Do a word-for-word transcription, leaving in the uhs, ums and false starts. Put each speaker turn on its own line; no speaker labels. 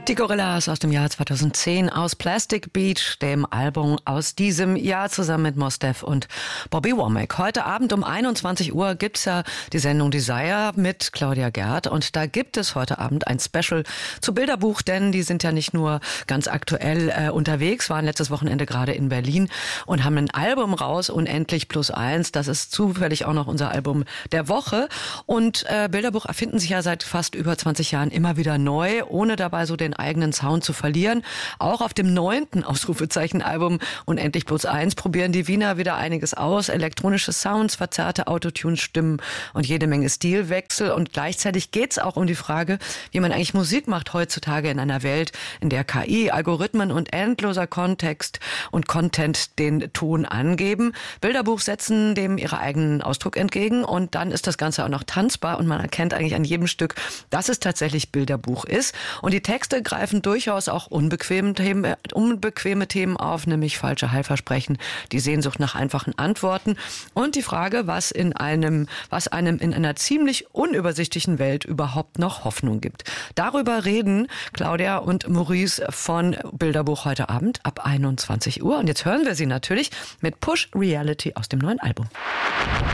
Die Gorillaz aus dem Jahr zweitausendzehn aus Plastic Beach, dem Album aus diesem Jahr, zusammen mit Mos Def und Bobby Womack. Heute Abend um einundzwanzig Uhr gibt's ja die Sendung Desire mit Claudia Gerd und da gibt es heute Abend ein Special zu Bilderbuch, denn die sind ja nicht nur ganz aktuell äh, unterwegs, waren letztes Wochenende gerade in Berlin und haben ein Album raus, Unendlich plus eins. Das ist zufällig auch noch unser Album der Woche und äh, Bilderbuch erfinden sich ja seit fast über zwanzig Jahren immer wieder neu, ohne dabei so den eigenen Sound zu verlieren. Auch auf dem neunten Ausrufezeichen-Album Unendlich plus eins probieren die Wiener wieder einiges aus. Elektronische Sounds, verzerrte Autotune-Stimmen und jede Menge Stilwechsel. Und gleichzeitig geht es auch um die Frage, wie man eigentlich Musik macht heutzutage in einer Welt, in der K I, Algorithmen und endloser Kontext und Content den Ton angeben. Bilderbuch setzen dem ihre eigenen Ausdruck entgegen und dann ist das Ganze auch noch tanzbar und man erkennt eigentlich an jedem Stück, dass es tatsächlich Bilderbuch ist. Und die Texte greifen durchaus auch unbequeme Themen, unbequeme Themen auf, nämlich falsche Heilversprechen, die Sehnsucht nach einfachen Antworten und die Frage, was in einem, was einem in einer ziemlich unübersichtlichen Welt überhaupt noch Hoffnung gibt. Darüber reden Claudia und Maurice von Bilderbuch heute Abend ab einundzwanzig Uhr. Und jetzt hören wir sie natürlich mit Push Reality aus dem neuen Album.